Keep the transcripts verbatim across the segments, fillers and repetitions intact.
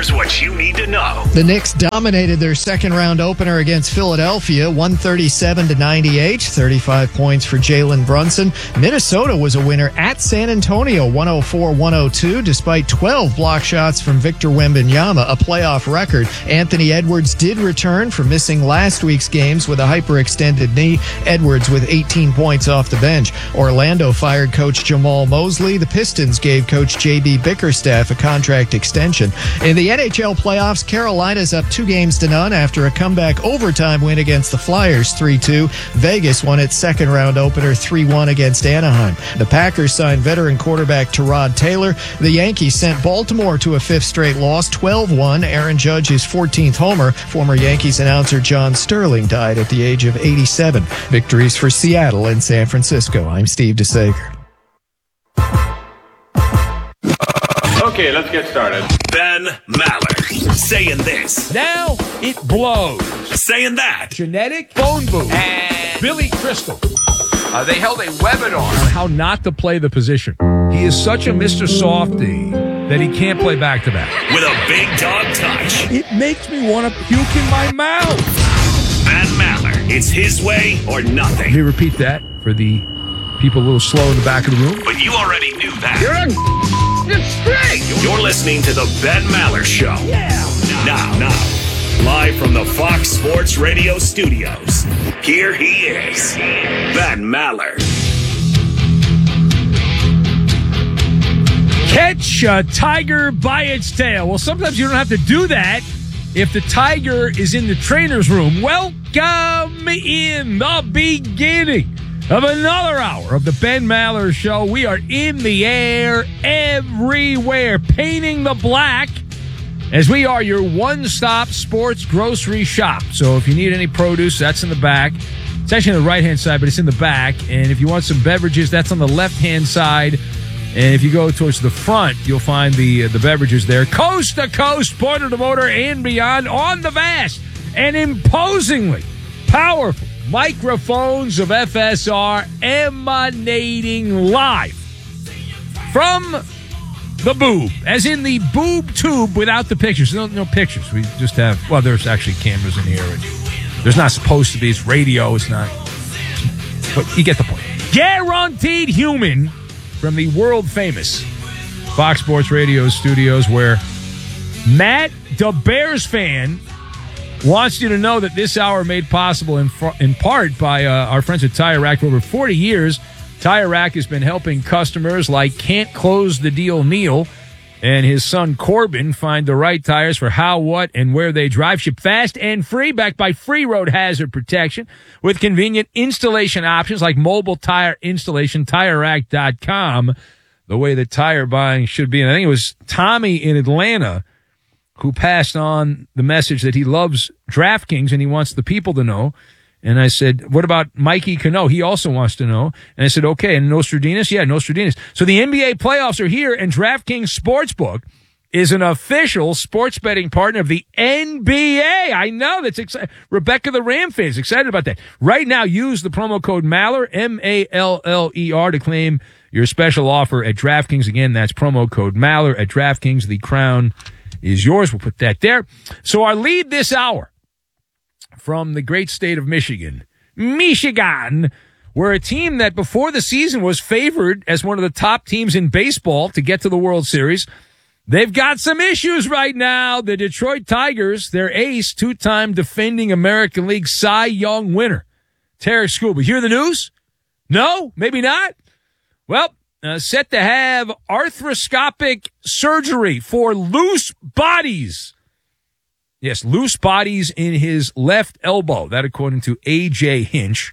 Here's what you need to know. The Knicks dominated their second-round opener against Philadelphia, one thirty-seven to ninety-eight, thirty-five points for Jalen Brunson. Minnesota was a winner at San Antonio, one oh four to one oh two, despite twelve block shots from Victor Wembanyama, a playoff record. Anthony Edwards did return from missing last week's games with a hyperextended knee. Edwards with eighteen points off the bench. Orlando fired coach Jamal Mosley. The Pistons gave coach J B Bickerstaff a contract extension. In the N H L playoffs, Carolina's up two games to none after a comeback overtime win against the Flyers three two. Vegas won its second round opener three one against Anaheim. The Packers signed veteran quarterback Tyrod Taylor. The Yankees sent Baltimore to a fifth straight loss, twelve one. Aaron Judge's fourteenth homer. Former Yankees announcer John Sterling died at the age of eighty-seven. Victories for Seattle and San Francisco. I'm Steve DeSager. Okay, let's get started. Ben Maller saying this. Now it blows. Saying that. Genetic phone booth. And Billy Crystal. uh, they held a webinar. On how not to play the position. He is such a Mister Softy that he can't play back-to-back. With a big dog touch. It makes me want to puke in my mouth. Ben Maller. It's his way or nothing. Let me repeat that for the people a little slow in the back of the room. But you already knew that. You're a it's great. You're listening to the Ben Maller Show. Yeah. Now, now, live from the Fox Sports Radio studios, here he is, Ben Maller. Catch a tiger by its tail. Well, sometimes you don't have to do that if the tiger is in the trainer's room. Welcome in the beginning of another hour of the Ben Maller Show. We are in the air everywhere, painting the black, as we are your one-stop sports grocery shop. So if you need any produce, that's in the back. It's actually on the right-hand side, but it's in the back. And if you want some beverages, that's on the left-hand side. And if you go towards the front, you'll find the uh, the beverages there. Coast to coast, border to border, and beyond on the vast and imposingly powerful microphones of F S R emanating live from the boob, as in the boob tube without the pictures. No, no pictures. We just have, well, there's actually cameras in here. And there's not supposed to be. It's radio. It's not. But you get the point. Guaranteed human from the world famous Fox Sports Radio studios, where Matt, the Bears fan, wants you to know that this hour made possible in in part by uh, our friends at Tire Rack. For over forty years, Tire Rack has been helping customers like Can't Close the Deal Neil and his son Corbin find the right tires for how, what, and where they drive. Ship fast and free, backed by free road hazard protection with convenient installation options like mobile tire installation. Tire Rack dot com, the way that tire buying should be. And I think it was Tommy in Atlanta who passed on the message that he loves DraftKings and he wants the people to know. And I said, what about Mikey Cano? He also wants to know. And I said, okay, and Nostradamus? Yeah, Nostradamus. So the N B A playoffs are here, and DraftKings Sportsbook is an official sports betting partner of the N B A. I know, that's exciting. Rebecca the Ram fan is excited about that. Right now, use the promo code Maller, M A L L E R, to claim your special offer at DraftKings. Again, that's promo code Maller at DraftKings. The crown is yours. We'll put that there. So our lead this hour from the great state of Michigan, Michigan, where a team that before the season was favored as one of the top teams in baseball to get to the World Series, they've got some issues right now. The Detroit Tigers, their ace, two-time defending American League Cy Young winner, Tarik Skubal. Hear the news? No? Maybe not? Well, Uh, set to have arthroscopic surgery for loose bodies. Yes, loose bodies in his left elbow. That according to A J Hinch.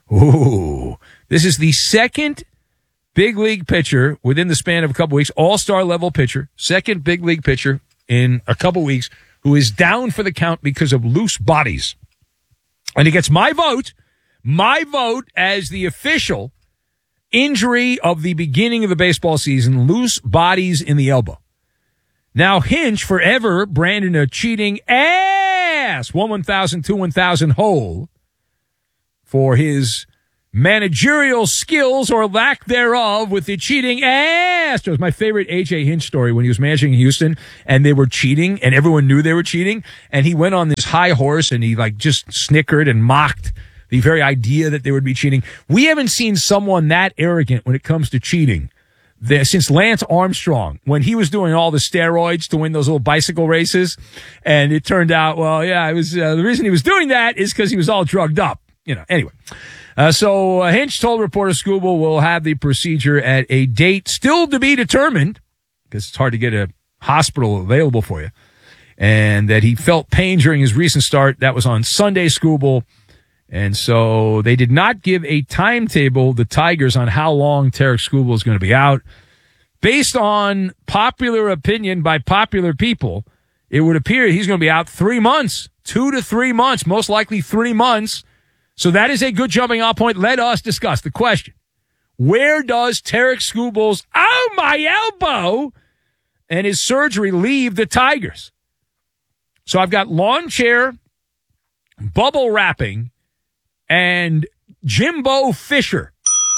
Ooh. This is the second big league pitcher within the span of a couple weeks, all-star level pitcher, second big league pitcher in a couple weeks, who is down for the count because of loose bodies. And he gets my vote, my vote as the official injury of the beginning of the baseball season, loose bodies in the elbow. Now, Hinch, forever branded a cheating ass, one one thousand, two one thousand hole for his managerial skills or lack thereof with the cheating Astros. My favorite A J Hinch story when he was managing Houston and they were cheating and everyone knew they were cheating. And he went on this high horse and he like just snickered and mocked the very idea that they would be cheating. We haven't seen someone that arrogant when it comes to cheating there since Lance Armstrong, when he was doing all the steroids to win those little bicycle races. And it turned out, well, yeah, it was, uh, the reason he was doing that is because he was all drugged up, you know, anyway. Uh, so uh, Hinch told reporter Scooble will have the procedure at a date still to be determined, because it's hard to get a hospital available for you, and that he felt pain during his recent start. That was on Sunday, Scooble. And so they did not give a timetable, the Tigers, on how long Tarek Scooble is going to be out. Based on popular opinion by popular people, it would appear he's going to be out three months, two to three months, most likely three months. So that is a good jumping off point. Let us discuss the question. Where does Tarek Scooble's, oh, my elbow, and his surgery leave the Tigers? So I've got lawn chair, bubble wrapping, and Jimbo Fisher.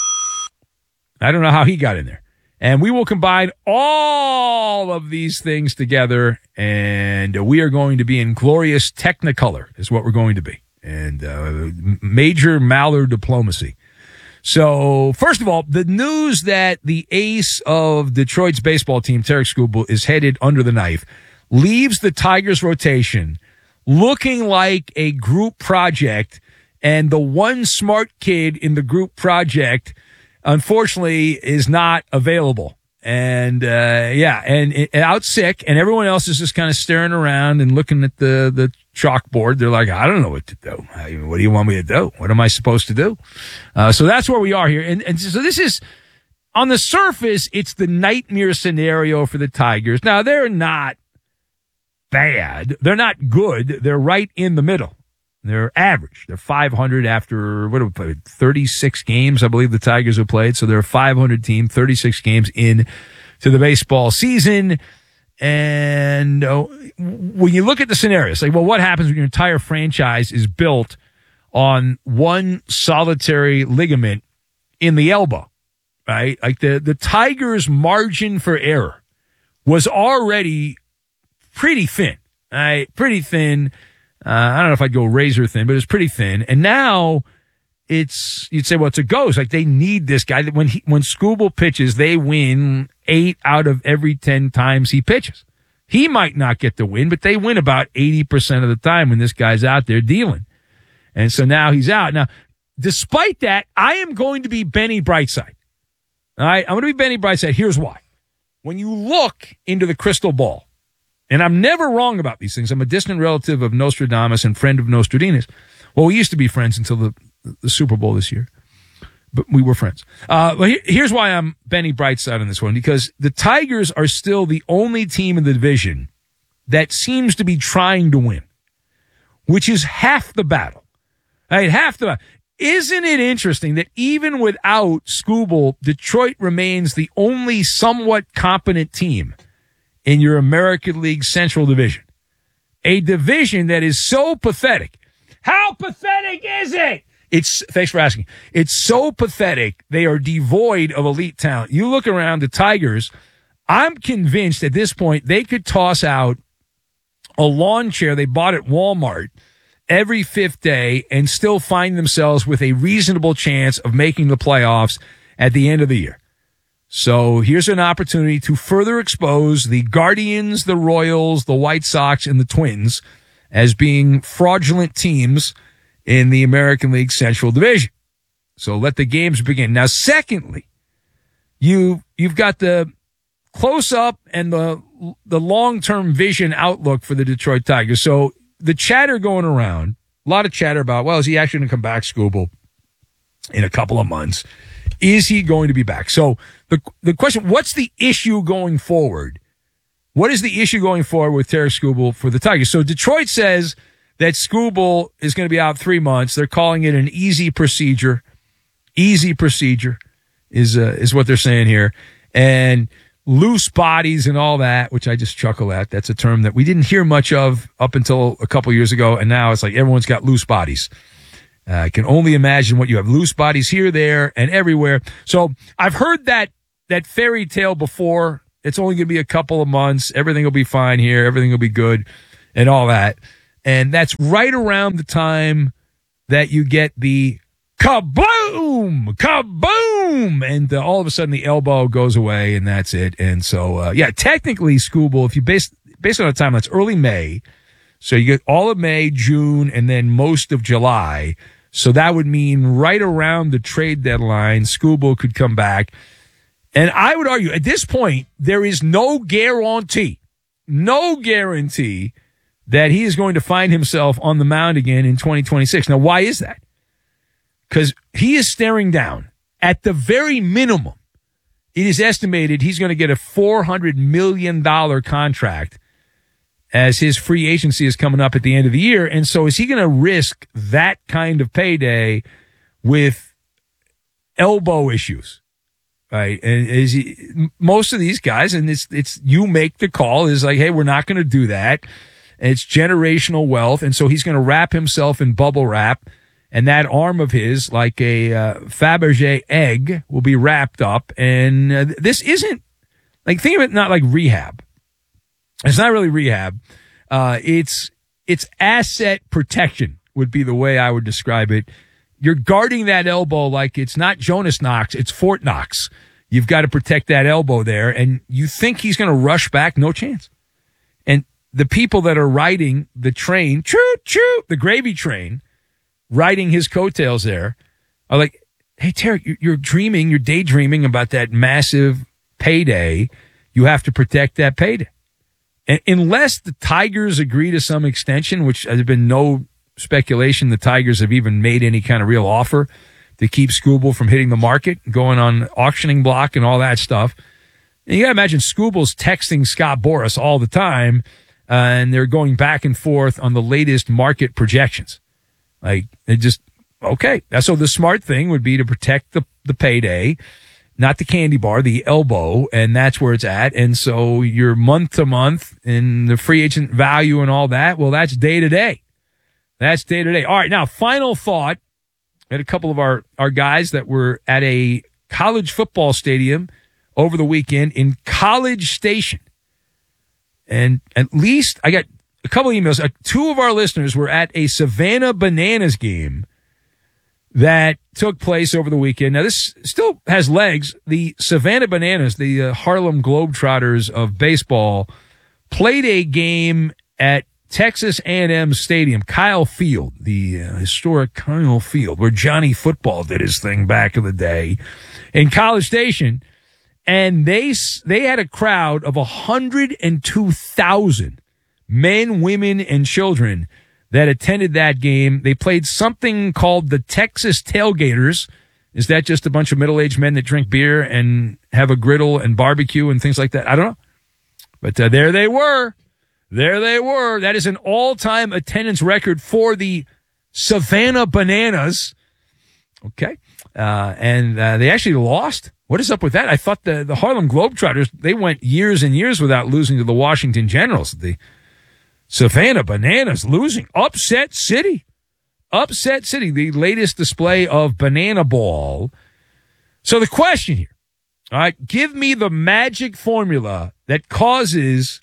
I don't know how he got in there. And we will combine all of these things together, and we are going to be in glorious Technicolor is what we're going to be. And uh, major Mallard diplomacy. So, first of all, the news that the ace of Detroit's baseball team, Tarek Scooble, is headed under the knife leaves the Tigers rotation looking like a group project, and the one smart kid in the group project, unfortunately, is not available. And, uh, yeah, and, and out sick, and everyone else is just kind of staring around and looking at the, the chalkboard. They're like, I don't know what to do. I mean, what do you want me to do? What am I supposed to do? Uh, so that's where we are here. And, and so this is, on the surface, it's the nightmare scenario for the Tigers. Now, they're not bad. They're not good. They're right in the middle. They're average. They're five hundred after, what have we played? thirty-six games, I believe the Tigers have played. So they're a five hundred team, thirty-six games in to the baseball season. And uh, when you look at the scenarios, like, well, what happens when your entire franchise is built on one solitary ligament in the elbow, right? Like the, the Tigers' margin for error was already pretty thin, right? Pretty thin. Uh, I don't know if I'd go razor thin, but it's pretty thin. And now it's, you'd say, well, it's a ghost. Like, they need this guy. When he, when Scooble pitches, they win eight out of every ten times he pitches. He might not get the win, but they win about eighty percent of the time when this guy's out there dealing. And so now he's out. Now, despite that, I am going to be Benny Brightside. All right? I'm going to be Benny Brightside. Here's why. When you look into the crystal ball, and I'm never wrong about these things. I'm a distant relative of Nostradamus and friend of Nostradamus. Well, we used to be friends until the, the Super Bowl this year, but we were friends. Uh, well, here's why I'm Benny Brightside on this one, because the Tigers are still the only team in the division that seems to be trying to win, which is half the battle. Right? Half the battle. Isn't it interesting that even without Scooble, Detroit remains the only somewhat competent team in your American League Central Division? A division that is so pathetic. How pathetic is it? It's, thanks for asking. It's so pathetic. They are devoid of elite talent. You look around the Tigers, I'm convinced at this point they could toss out a lawn chair they bought at Walmart every fifth day and still find themselves with a reasonable chance of making the playoffs at the end of the year. So here's an opportunity to further expose the Guardians, the Royals, the White Sox, and the Twins as being fraudulent teams in the American League Central Division. So let the games begin. Now, secondly, you, you've got the close-up and the, the long-term vision outlook for the Detroit Tigers. So the chatter going around, a lot of chatter about, well, is he actually going to come back, Scooble, in a couple of months? Is he going to be back? So the the question, what's the issue going forward? What is the issue going forward with Tarek Scooble for the Tigers? So Detroit says that Scooble is going to be out three months. They're calling it an easy procedure. Easy procedure is uh, is what they're saying here. And loose bodies and all that, which I just chuckle at. That's a term that we didn't hear much of up until a couple years ago, and now it's like everyone's got loose bodies. Uh, I can only imagine what you have. Loose bodies here, there, and everywhere. So I've heard that that fairy tale before. It's only going to be a couple of months. Everything will be fine here. Everything will be good and all that. And that's right around the time that you get the kaboom, kaboom, and uh, all of a sudden the elbow goes away, and that's it. And so, uh, yeah, technically, Scooble, if you base based on the time, that's early May. So you get all of May, June, and then most of July. So that would mean right around the trade deadline, Scooble could come back. And I would argue at this point, there is no guarantee, no guarantee that he is going to find himself on the mound again in twenty twenty-six. Now, why is that? Because he is staring down, at the very minimum, it is estimated he's going to get a four hundred million dollars contract as his free agency is coming up at the end of the year. And so is he going to risk that kind of payday with elbow issues? Right. And is he, most of these guys, and it's, it's, you make the call, is like, hey, we're not going to do that. And it's generational wealth. And so he's going to wrap himself in bubble wrap. And that arm of his, like a uh, Fabergé egg, will be wrapped up. And uh, this isn't, like, think of it not like rehab. It's not really rehab. Uh, it's it's asset protection would be the way I would describe it. You're guarding that elbow like it's not Jonas Knox, it's Fort Knox. You've got to protect that elbow there, and you think he's going to rush back? No chance. And the people that are riding the train, choo choo, the gravy train, riding his coattails there, are like, hey, Tarek, you're dreaming, you're daydreaming about that massive payday. You have to protect that payday. And unless the Tigers agree to some extension, which there's been no speculation the Tigers have even made any kind of real offer to keep Scooble from hitting the market, going on auctioning block and all that stuff. And you got to imagine Scooble's texting Scott Boras all the time, uh, and they're going back and forth on the latest market projections. Like, it just, okay. So the smart thing would be to protect the, the payday, not the candy bar, the elbow, and that's where it's at. And so your month to month and the free agent value and all that, well, that's day to day. That's day to day. All right, now, final thought. We had a couple of our, our guys that were at a college football stadium over the weekend in College Station. And at least I got a couple of emails. Uh, two of our listeners were at a Savannah Bananas game that took place over the weekend. Now, this still has legs. The Savannah Bananas, the uh, Harlem Globetrotters of baseball, played a game at Texas A and M Stadium, Kyle Field, the uh, historic Kyle Field, where Johnny Football did his thing back in the day, in College Station. And they they had a crowd of one hundred two thousand men, women, and children that attended that game. They played something called the Texas Tailgaters. Is that just a bunch of middle-aged men that drink beer and have a griddle and barbecue and things like that? I don't know. But uh, there they were. There they were. That is an all-time attendance record for the Savannah Bananas. Okay. Uh, and uh, they actually lost. What is up with that? I thought the, the Harlem Globetrotters, they went years and years without losing to the Washington Generals. The Savannah Bananas losing. Upset City. Upset City, the latest display of banana ball. So the question here, all right, give me the magic formula that causes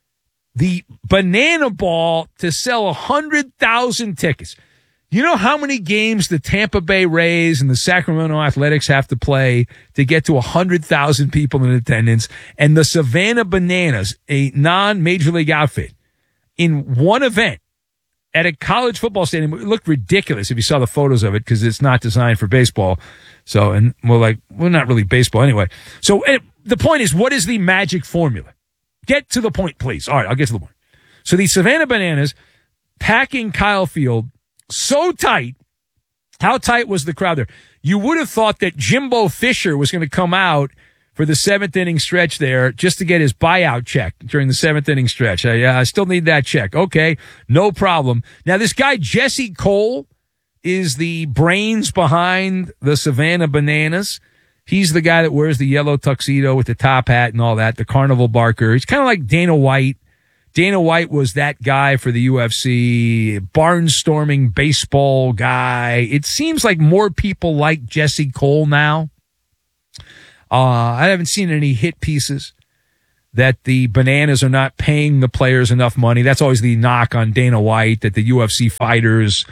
the banana ball to sell one hundred thousand tickets. You know how many games the Tampa Bay Rays and the Sacramento Athletics have to play to get to one hundred thousand people in attendance? And the Savannah Bananas, a non-Major League outfit, in one event at a college football stadium, it looked ridiculous if you saw the photos of it because it's not designed for baseball. So, and we're like, well, not really baseball anyway. So it, the point is, what is the magic formula? Get to the point, please. All right, I'll get to the point. So the Savannah Bananas packing Kyle Field so tight. How tight was the crowd there? You would have thought that Jimbo Fisher was going to come out for the seventh inning stretch there just to get his buyout check during the seventh inning stretch. I, uh, I still need that check. Okay, no problem. Now, this guy, Jesse Cole, is the brains behind the Savannah Bananas. He's the guy that wears the yellow tuxedo with the top hat and all that, the carnival barker. He's kind of like Dana White Dana White was that guy for the U F C, barnstorming baseball guy. It seems like more people like Jesse Cole now. Uh, I haven't seen any hit pieces that the Bananas are not paying the players enough money. That's always the knock on Dana White, that the U F C fighters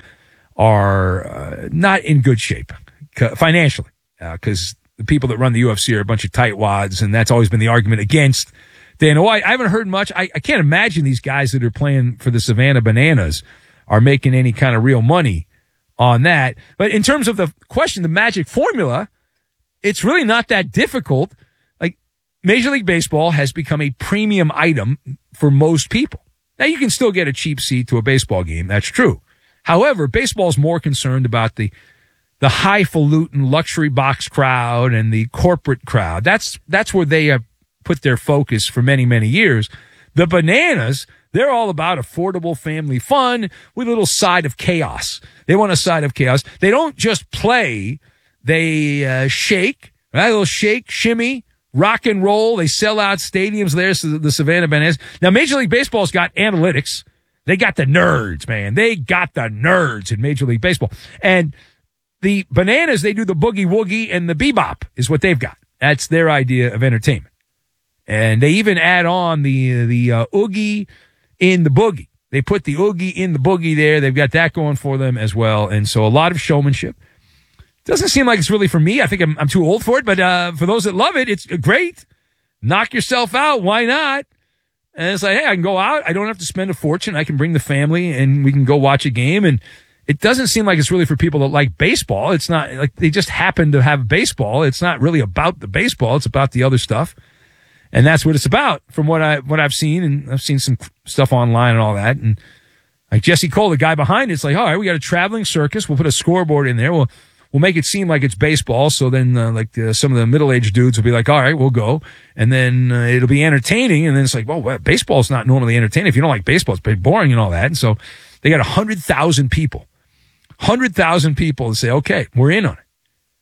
are uh, not in good shape financially, because uh, the people that run the U F C are a bunch of tightwads, and that's always been the argument against Dana White. I haven't heard much. I, I can't imagine these guys that are playing for the Savannah Bananas are making any kind of real money on that. But in terms of the question, the magic formula, it's really not that difficult. Like, Major League Baseball has become a premium item for most people. Now, you can still get a cheap seat to a baseball game. That's true. However, baseball's more concerned about the the highfalutin luxury box crowd and the corporate crowd. That's that's where they have put their focus for many, many years. The Bananas, they're all about affordable family fun with a little side of chaos. They want a side of chaos. They don't just play. They uh, shake, right? A little shake, shimmy, rock and roll. They sell out stadiums there, so the Savannah Bananas. Now, Major League Baseball's got analytics. They got the nerds, man. They got the nerds in Major League Baseball. And the Bananas, they do the boogie woogie and the bebop is what they've got. That's their idea of entertainment. And they even add on the the uh, oogie in the boogie. They put the oogie in the boogie there. They've got that going for them as well. And so a lot of showmanship. Doesn't seem like it's really for me. I think I'm, I'm too old for it. But uh, for those that love it, it's great. Knock yourself out. Why not? And it's like, hey, I can go out. I don't have to spend a fortune. I can bring the family and we can go watch a game. And it doesn't seem like it's really for people that like baseball. It's not like they just happen to have baseball. It's not really about the baseball. It's about the other stuff. And that's what it's about from what I, what I've seen. And I've seen some stuff online and all that. And like Jesse Cole, the guy behind it, it's like, all right, we got a traveling circus. We'll put a scoreboard in there. We'll, we'll make it seem like it's baseball. So then, uh, like, uh, some of the middle-aged dudes will be like, all right, we'll go. And then, uh, it'll be entertaining. And then it's like, well, well, baseball's not normally entertaining. If you don't like baseball, it's pretty boring and all that. And so they got a hundred thousand people, hundred thousand people to say, okay, we're in on it.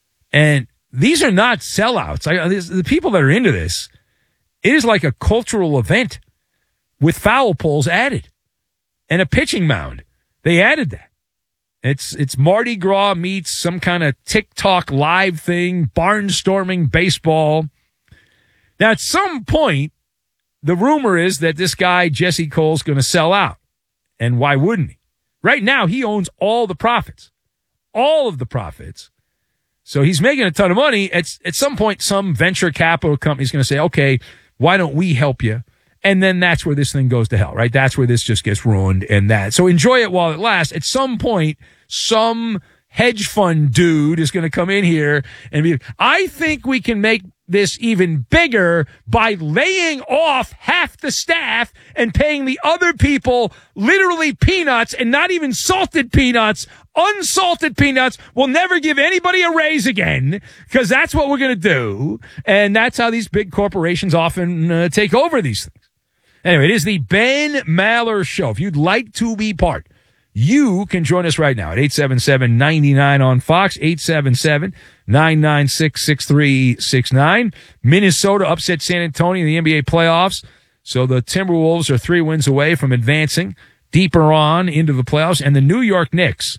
And these are not sellouts. I, the people that are into this, it is like a cultural event with foul poles added and a pitching mound. They added that. It's it's Mardi Gras meets some kind of TikTok live thing, barnstorming baseball. Now, at some point, the rumor is that this guy, Jesse Cole's going to sell out. And why wouldn't he? Right now, he owns all the profits. All of the profits. So he's making a ton of money. At, at some point, some venture capital company is going to say, okay, why don't we help you? And then that's where this thing goes to hell, right? That's where this just gets ruined and that. So enjoy it while it lasts. At some point, some hedge fund dude is going to come in here and be, I think we can make this even bigger by laying off half the staff and paying the other people literally peanuts, and not even salted peanuts, unsalted peanuts. We'll never give anybody a raise again because that's what we're going to do. And that's how these big corporations often uh, take over these things. Anyway, it is the Ben Maller Show. If you'd like to be part, you can join us right now at eight seven seven, nine nine on Fox, eight seven seven, nine nine six, six three six nine. Minnesota upset San Antonio in the N B A playoffs. So the Timberwolves are three wins away from advancing deeper on into the playoffs. And the New York Knicks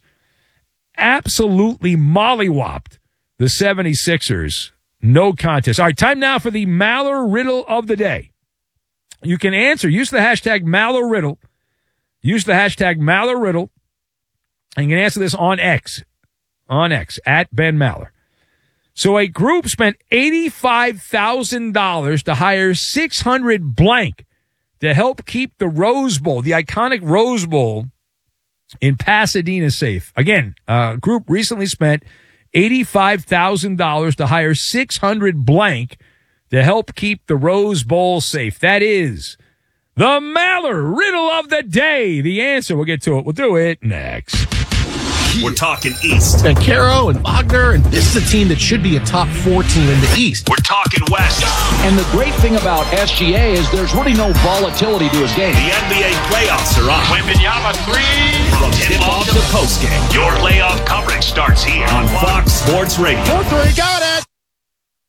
absolutely mollywopped the seventy-sixers. No contest. All right, time now for the Maller Riddle of the day. You can answer. Use the hashtag Maller Riddle. Use the hashtag Maller Riddle. And you can answer this on X. On X, at Ben Maller. So a group spent eighty-five thousand dollars to hire six hundred blank to help keep the Rose Bowl, the iconic Rose Bowl in Pasadena, safe. Again, a group recently spent eighty-five thousand dollars to hire six hundred blank to help keep the Rose Bowl safe. That is the Maller Riddle of the day. The answer, we'll get to it. We'll do it next. We're talking East. And Caro and Wagner, and this is a team that should be a top four team in the East. We're talking West. And the great thing about S G A is there's really no volatility to his game. The N B A playoffs are on. Wembanyama three. From tip-off to postgame, your layoff coverage starts here on Fox Sports Radio. Four three, got it.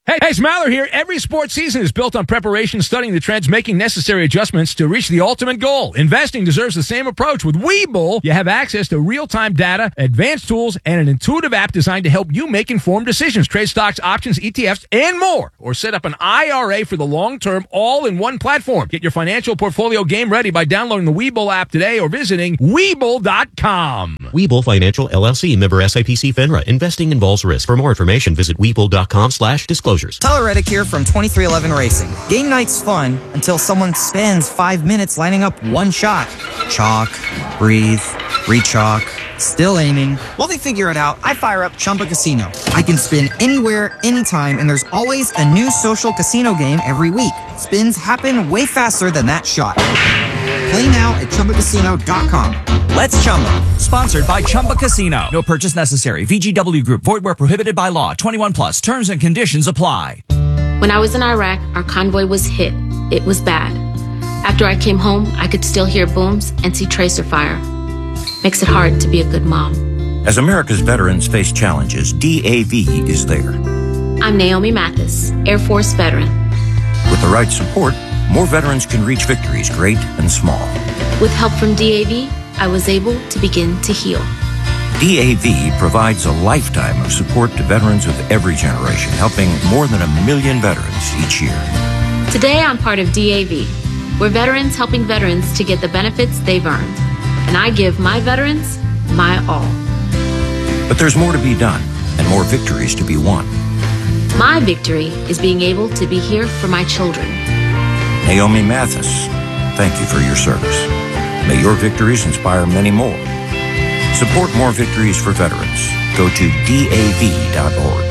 Hey, hey, it's Maller here. Every sports season is built on preparation, studying the trends, making necessary adjustments to reach the ultimate goal. Investing deserves the same approach. With Webull, you have access to real-time data, advanced tools, and an intuitive app designed to help you make informed decisions. Trade stocks, options, E T Fs, and more. Or set up an I R A for the long term, all in one platform. Get your financial portfolio game ready by downloading the Webull app today or visiting Webull dot com. Webull Financial, L L C, member S I P C FINRA. Investing involves risk. For more information, visit Webull dot com slash disclosures. Tyler Reddick here from twenty-three eleven Racing. Game night's fun until someone spends five minutes lining up one shot. Chalk, breathe, re-chalk, still aiming. While they figure it out, I fire up Chumba Casino. I can spin anywhere, anytime, and there's always a new social casino game every week. Spins happen way faster than that shot. Play now at Chumba Casino dot com. Let's Chumba. Sponsored by Chumba Casino. No purchase necessary. V G W Group. Void where prohibited by law. twenty-one plus. Terms and conditions apply. When I was in Iraq, our convoy was hit. It was bad. After I came home, I could still hear booms and see tracer fire. Makes it hard to be a good mom. As America's veterans face challenges, D A V is there. I'm Naomi Mathis, Air Force veteran. With the right support, more veterans can reach victories, great and small. With help from D A V, I was able to begin to heal. D A V provides a lifetime of support to veterans of every generation, helping more than a million veterans each year. Today, I'm part of D A V. We're veterans helping veterans to get the benefits they've earned. And I give my veterans my all. But there's more to be done and more victories to be won. My victory is being able to be here for my children. Naomi Mathis, thank you for your service. May your victories inspire many more. Support more victories for veterans. Go to D A V dot org.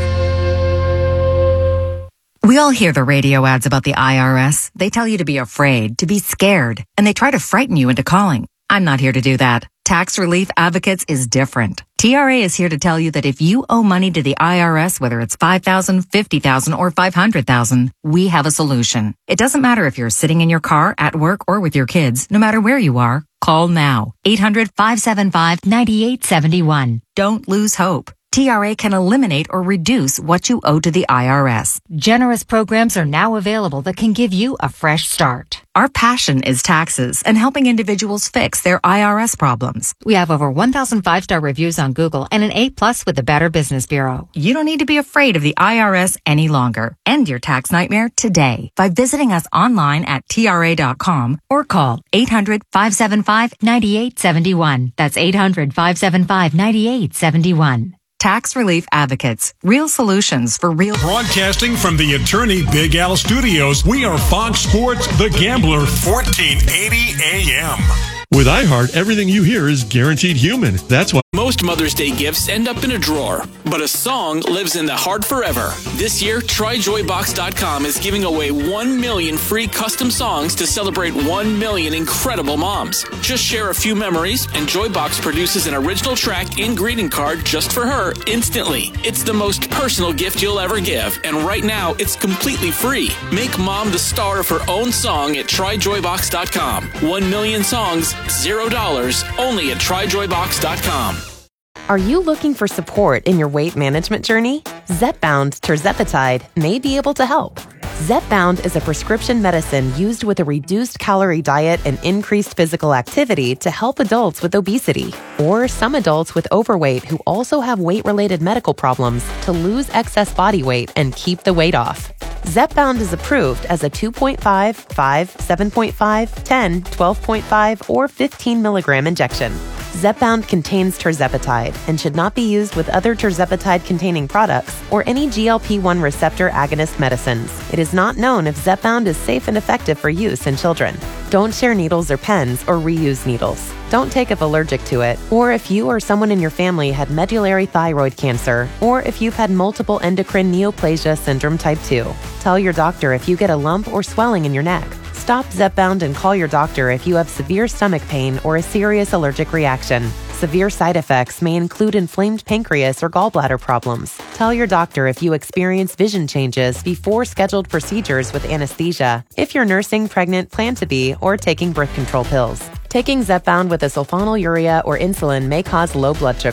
We all hear the radio ads about the I R S. They tell you to be afraid, to be scared, and they try to frighten you into calling. I'm not here to do that. Tax Relief Advocates is different. T R A is here to tell you that if you owe money to the I R S, whether it's five thousand dollars, fifty thousand dollars, or five hundred thousand dollars, we have a solution. It doesn't matter if you're sitting in your car, at work, or with your kids. No matter where you are, call now. eight hundred, five seven five, nine eight seven one. Don't lose hope. T R A can eliminate or reduce what you owe to the I R S. Generous programs are now available that can give you a fresh start. Our passion is taxes and helping individuals fix their I R S problems. We have over one thousand five-star reviews on Google and an A plus with the Better Business Bureau. You don't need to be afraid of the I R S any longer. End your tax nightmare today by visiting us online at T R A dot com or call eight hundred, five seven five, nine eight seven one. That's eight hundred, five seven five, nine eight seven one. Tax Relief Advocates. Real solutions for real... Broadcasting from the Attorney Big Al Studios, we are Fox Sports The Gambler, fourteen eighty A M. With iHeart, everything you hear is guaranteed human. That's why most Mother's Day gifts end up in a drawer, but a song lives in the heart forever. This year, Try Joy Box dot com is giving away one million free custom songs to celebrate one million incredible moms. Just share a few memories, and Joybox produces an original track and greeting card just for her instantly. It's the most personal gift you'll ever give, and right now, it's completely free. Make mom the star of her own song at Try Joy Box dot com. One million songs, zero dollars, only at Try Joy Box dot com. Are you looking for support in your weight management journey? Zepbound tirzepatide may be able to help. Zepbound is a prescription medicine used with a reduced calorie diet and increased physical activity to help adults with obesity or some adults with overweight who also have weight-related medical problems to lose excess body weight and keep the weight off. Zepbound is approved as a two point five, five, seven point five, ten, twelve point five, or fifteen milligram injection. Zepbound contains tirzepatide and should not be used with other tirzepatide-containing products or any G L P one receptor agonist medicines. It is not known if Zepbound is safe and effective for use in children. Don't share needles or pens or reuse needles. Don't take if allergic to it, or if you or someone in your family had medullary thyroid cancer, or if you've had multiple endocrine neoplasia syndrome type two. Tell your doctor if you get a lump or swelling in your neck. Stop Zepbound and call your doctor if you have severe stomach pain or a serious allergic reaction. Severe side effects may include inflamed pancreas or gallbladder problems. Tell your doctor if you experience vision changes before scheduled procedures with anesthesia, if you're nursing, pregnant, plan to be, or taking birth control pills. Taking Zepbound with a sulfonylurea or insulin may cause low blood sugar.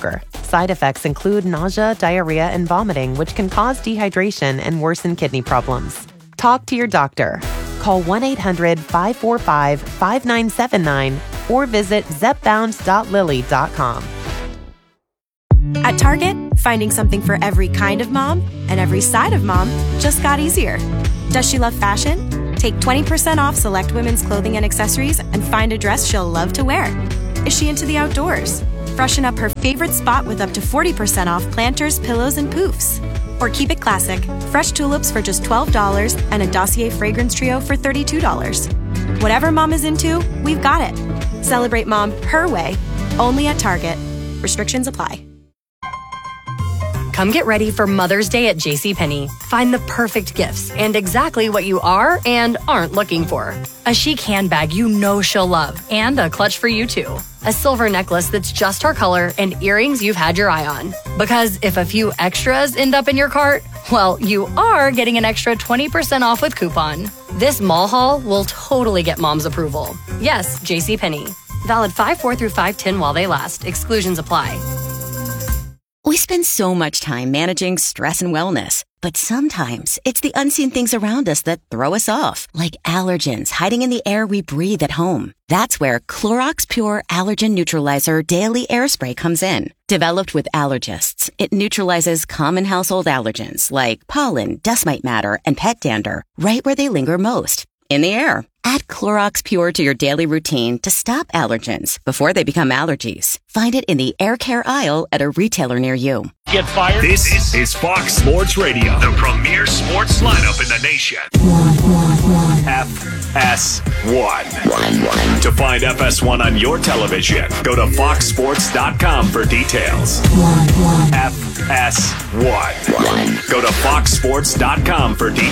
Side effects include nausea, diarrhea, and vomiting, which can cause dehydration and worsen kidney problems. Talk to your doctor. Call one eight hundred five four five five nine seven nine or visit zepbound dot lilly dot com. At Target, finding something for every kind of mom and every side of mom just got easier. Does she love fashion? Take twenty percent off select women's clothing and accessories and find a dress she'll love to wear. Is she into the outdoors? Freshen up her favorite spot with up to forty percent off planters, pillows, and poofs. Or keep it classic, fresh tulips for just twelve dollars and a Dossier fragrance trio for thirty-two dollars. Whatever mom is into, we've got it. Celebrate mom her way, only at Target. Restrictions apply. Come get ready for Mother's Day at JCPenney. Find the perfect gifts and exactly what you are and aren't looking for. A chic handbag you know she'll love and a clutch for you too. A silver necklace that's just her color and earrings you've had your eye on. Because if a few extras end up in your cart, well, you are getting an extra twenty percent off with coupon. This mall haul will totally get mom's approval. Yes, JCPenney. Valid five four through five ten while they last. Exclusions apply. We spend so much time managing stress and wellness, but sometimes it's the unseen things around us that throw us off, like allergens hiding in the air we breathe at home. That's where Clorox Pure Allergen Neutralizer Daily Air Spray comes in. Developed with allergists, it neutralizes common household allergens like pollen, dust mite matter, and pet dander right where they linger most, in the air. Add Clorox Pure to your daily routine to stop allergens before they become allergies. Find it in the air care aisle at a retailer near you. Get fired. This is Fox Sports Radio, the premier sports lineup in the nation. F S one. To find F S one on your television, go to fox sports dot com for details. F S one. Go to fox sports dot com for details.